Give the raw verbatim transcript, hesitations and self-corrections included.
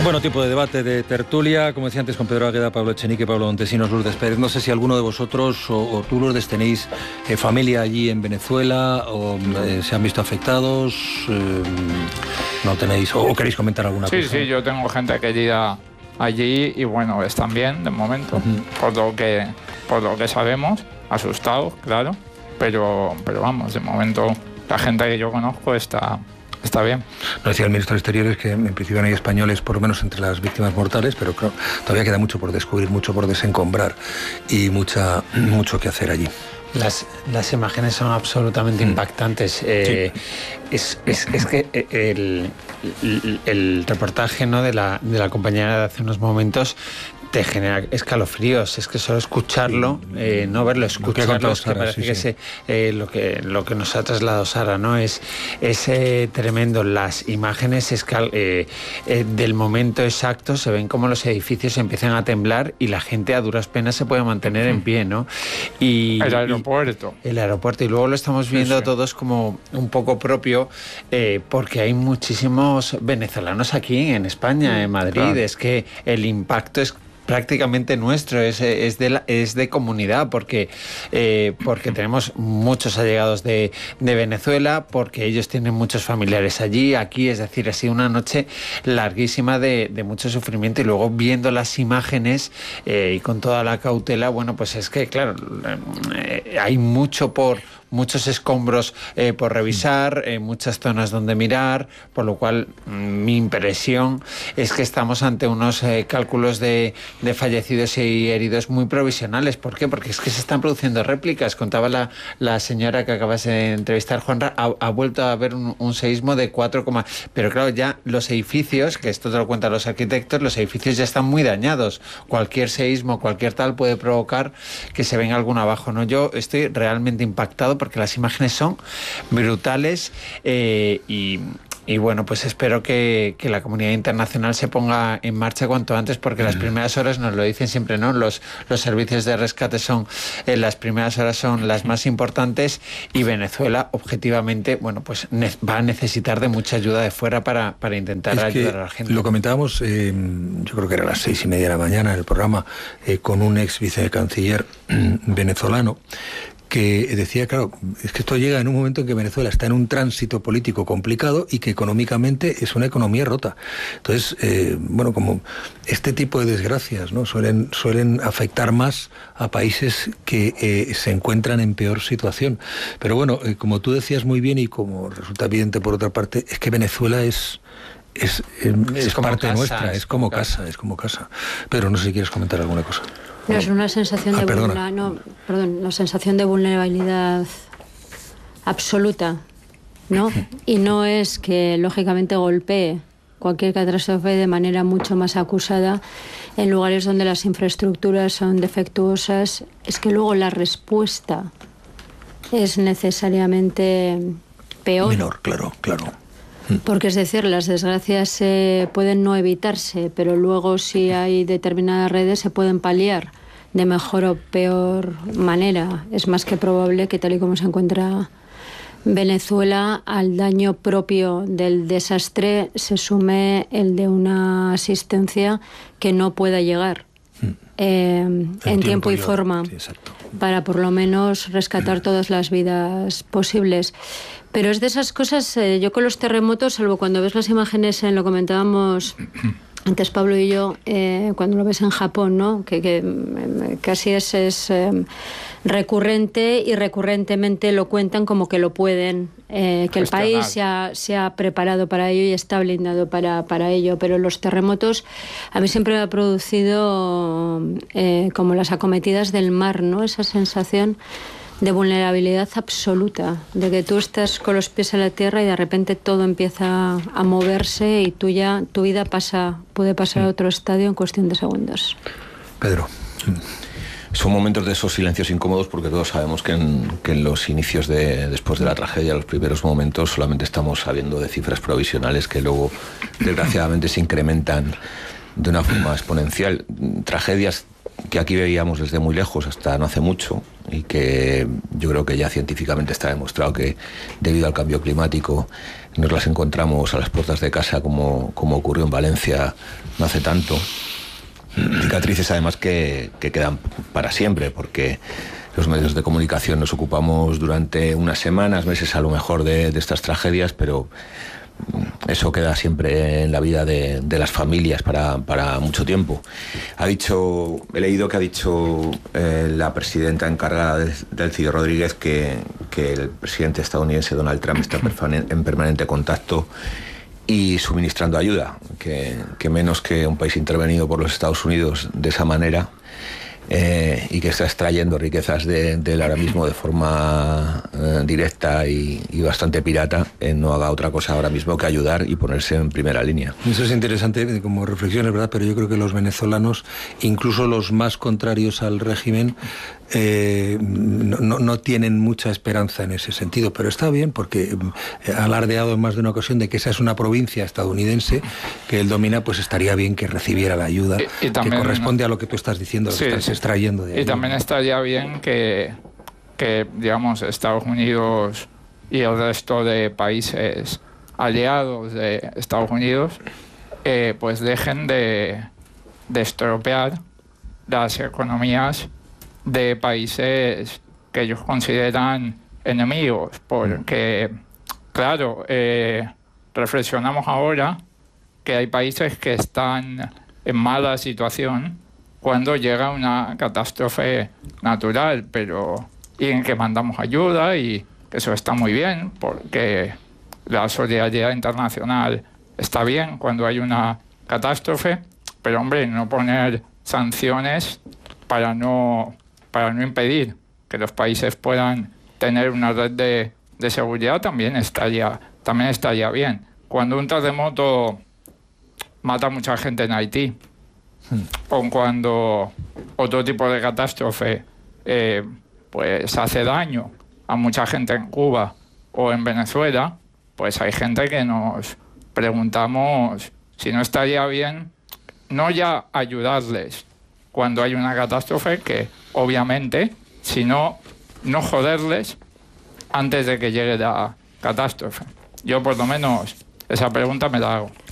Bueno, tipo de debate, de tertulia, como decía antes con Pedro Águeda, Pablo Echenique, Pablo Montesinos, Lourdes Pérez. No sé si alguno de vosotros o, o tú, Lourdes, tenéis eh, familia allí en Venezuela o eh, se han visto afectados, eh, no tenéis, o, o queréis comentar alguna sí, cosa. Sí, sí, yo tengo gente querida allí y bueno, están bien de momento, uh-huh. por lo que por lo que sabemos, asustados, claro, pero, pero vamos, de momento la gente que yo conozco está... Está bien. Lo decía el ministro de Exteriores que en principio no hay españoles, por lo menos entre las víctimas mortales, pero claro, todavía queda mucho por descubrir, mucho por desencombrar y mucha, mucho que hacer allí. Las, las imágenes son absolutamente mm. impactantes. Eh, sí. es, es, es que el, el, el reportaje, ¿no?, de la, de la compañera de hace unos momentos te genera escalofríos. Es que solo escucharlo, eh, no verlo, escucharlo, es que Sara, parece sí, que sí. Se, eh, lo que lo que nos ha trasladado Sara, ¿no? Es, es eh, tremendo. Las imágenes escal, eh, eh, del momento exacto se ven como los edificios empiezan a temblar y la gente a duras penas se puede mantener en pie, ¿no? Y el aeropuerto. Y, el aeropuerto. Y luego lo estamos viendo sí, sí. todos como un poco propio, eh, porque hay muchísimos venezolanos aquí en España, en Madrid. Claro. Es que el impacto es prácticamente nuestro, es, es, de, la, es de comunidad, porque, eh, porque tenemos muchos allegados de, de Venezuela, porque ellos tienen muchos familiares allí, aquí, es decir, ha sido una noche larguísima de, de mucho sufrimiento, y luego viendo las imágenes eh, y con toda la cautela, bueno, pues es que, claro, eh, hay mucho por... muchos escombros eh, por revisar, eh, muchas zonas donde mirar, por lo cual mi impresión es que estamos ante unos eh, cálculos de, de fallecidos y heridos muy provisionales. ¿Por qué? Porque es que se están produciendo réplicas. Contaba la, la señora que acabas de entrevistar, Juanra, ha, ha vuelto a haber un, un seísmo de cuatro, pero claro, ya los edificios, que esto te lo cuentan los arquitectos, los edificios ya están muy dañados. Cualquier seísmo, cualquier tal puede provocar que se venga alguno abajo, ¿no? Yo estoy realmente impactado porque las imágenes son brutales eh, y, y bueno, pues espero que, que la comunidad internacional se ponga en marcha cuanto antes, porque las primeras horas, nos lo dicen siempre, ¿no? Los, los servicios de rescate son, eh, las primeras horas son las más importantes, y Venezuela, objetivamente, bueno, pues ne- va a necesitar de mucha ayuda de fuera para, para intentar es ayudar a la gente. Lo comentábamos, eh, yo creo que era a las seis y media de la mañana en el programa, eh, con un ex vicecanciller venezolano, que decía, claro, es que esto llega en un momento en que Venezuela está en un tránsito político complicado y que económicamente es una economía rota. Entonces, eh, bueno, como este tipo de desgracias, ¿no?, suelen, suelen afectar más a países que eh, se encuentran en peor situación. Pero bueno, eh, como tú decías muy bien y como resulta evidente por otra parte, es que Venezuela es... Es, es, es, es parte casa, nuestra, es, es como casa, casa, es como casa. Pero no sé si quieres comentar alguna cosa. No, es una sensación ah, de vulnera- no, perdón, una sensación de vulnerabilidad absoluta, ¿no? Y no es que lógicamente golpee cualquier catástrofe de manera mucho más acusada en lugares donde las infraestructuras son defectuosas, es que luego la respuesta es necesariamente peor. Menor, claro, claro. Porque es decir, las desgracias eh, pueden no evitarse, pero luego si hay determinadas redes se pueden paliar de mejor o peor manera. Es más que probable que, tal y como se encuentra Venezuela, al daño propio del desastre se sume el de una asistencia que no pueda llegar eh, en, en tiempo y forma, sí, para por lo menos rescatar todas las vidas posibles. Pero es de esas cosas, eh, yo con los terremotos, salvo cuando ves las imágenes, eh, lo comentábamos antes Pablo y yo, eh, cuando lo ves en Japón, ¿no?, que, que eh, casi es, es eh, recurrente, y recurrentemente lo cuentan como que lo pueden, eh, que el país se ha, se ha preparado para ello y está blindado para, para ello. Pero los terremotos a mí siempre me ha producido eh, como las acometidas del mar, ¿no?, esa sensación de vulnerabilidad absoluta, de que tú estás con los pies en la tierra y de repente todo empieza a moverse y tú ya, tu vida pasa, puede pasar a otro estadio en cuestión de segundos. Pedro. Son momentos de esos silencios incómodos, porque todos sabemos que en, que en los inicios de, después de la tragedia, los primeros momentos, solamente estamos sabiendo de cifras provisionales que luego, desgraciadamente, se incrementan de una forma exponencial. Tragedias que aquí veíamos desde muy lejos hasta no hace mucho y que yo creo que ya científicamente está demostrado que debido al cambio climático nos las encontramos a las puertas de casa, como, como ocurrió en Valencia no hace tanto. Cicatrices además que, que quedan para siempre, porque los medios de comunicación nos ocupamos durante unas semanas, meses a lo mejor de, de estas tragedias, pero eso queda siempre en la vida de, de las familias para, para mucho tiempo. Ha dicho, he leído que ha dicho eh, la presidenta encargada de, Delcy Rodríguez que, que el presidente estadounidense Donald Trump está en permanente contacto y suministrando ayuda, que, que menos que un país intervenido por los Estados Unidos de esa manera, eh, y que está extrayendo riquezas de, de él ahora mismo de forma eh, directa y, y bastante pirata, eh, no haga otra cosa ahora mismo que ayudar y ponerse en primera línea. Eso es interesante como reflexión, es verdad, pero yo creo que los venezolanos, incluso los más contrarios al régimen, Eh, no, no, no tienen mucha esperanza en ese sentido, pero está bien porque eh, ha alardeado en más de una ocasión de que esa es una provincia estadounidense que él domina, pues estaría bien que recibiera la ayuda y, y también, que corresponde a lo que tú estás diciendo, lo sí, que estás extrayendo de ahí. Y también estaría bien que, que, digamos, Estados Unidos y el resto de países aliados de Estados Unidos eh, pues dejen de, de estropear las economías de países que ellos consideran enemigos, porque, claro, eh, reflexionamos ahora que hay países que están en mala situación cuando llega una catástrofe natural, pero y en que mandamos ayuda, y eso está muy bien, porque la solidaridad internacional está bien cuando hay una catástrofe, pero, hombre, no poner sanciones para no... para no impedir que los países puedan tener una red de, de seguridad también estaría, también estaría bien. Cuando un terremoto mata a mucha gente en Haití, hmm. o cuando otro tipo de catástrofe eh, pues hace daño a mucha gente en Cuba o en Venezuela, pues hay gente que nos preguntamos si no estaría bien no ya ayudarles cuando hay una catástrofe, que obviamente, sino no joderles antes de que llegue la catástrofe. Yo por lo menos esa pregunta me la hago.